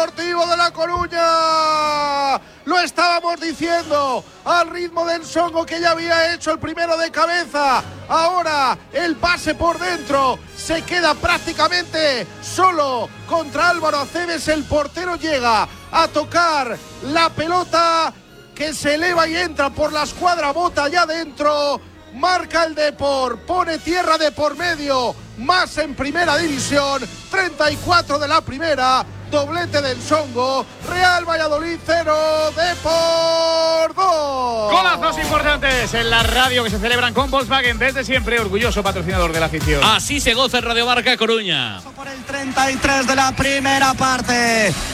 Deportivo de La Coruña. Lo estábamos diciendo, al ritmo del Songo, que ya había hecho el primero de cabeza. Ahora el pase por dentro, se queda prácticamente solo contra Álvaro Aceves. El portero llega a tocar la pelota que se eleva y entra por la escuadra, bota allá dentro. Marca el Depor, pone tierra de por medio, más en primera división, 34 de la primera, doblete del Songo, Real Valladolid 0, Depor 2. Golazos importantes en la radio que se celebran con Volkswagen desde siempre, orgulloso patrocinador de la afición. Así se goza en Radio Marca Coruña. Por el 33 de la primera parte.